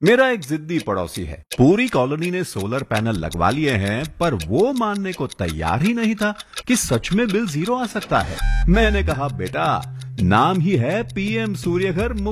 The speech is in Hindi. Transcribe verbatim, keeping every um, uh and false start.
मेरा एक जिद्दी पड़ोसी है। पूरी कॉलोनी ने सोलर पैनल लगवा लिए हैं, पर वो मानने को तैयार ही नहीं था कि सच में बिल जीरो आ सकता है। मैंने कहा, बेटा, नाम ही है पीएम सूर्यघर